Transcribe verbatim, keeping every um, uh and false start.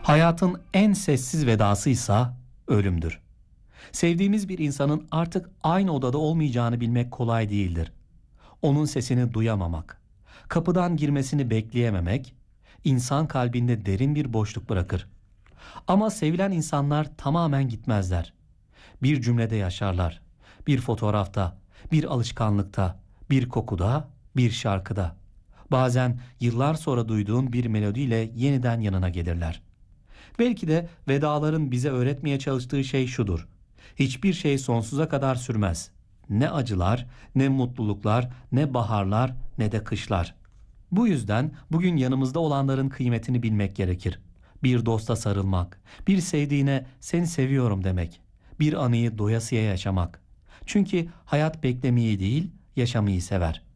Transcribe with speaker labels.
Speaker 1: Hayatın en sessiz vedasıysa ölümdür. Sevdiğimiz bir insanın artık aynı odada olmayacağını bilmek kolay değildir. Onun sesini duyamamak, kapıdan girmesini bekleyememek, insan kalbinde derin bir boşluk bırakır. Ama sevilen insanlar tamamen gitmezler. Bir cümlede yaşarlar, bir fotoğrafta, bir alışkanlıkta, bir kokuda, bir şarkıda. Bazen yıllar sonra duyduğun bir melodiyle yeniden yanına gelirler. Belki de vedaların bize öğretmeye çalıştığı şey şudur: hiçbir şey sonsuza kadar sürmez. Ne acılar, ne mutluluklar, ne baharlar, ne de kışlar. Bu yüzden bugün yanımızda olanların kıymetini bilmek gerekir. Bir dosta sarılmak, bir sevdiğine seni seviyorum demek, bir anıyı doyasıya yaşamak. Çünkü hayat beklemeyi değil, yaşamayı sever.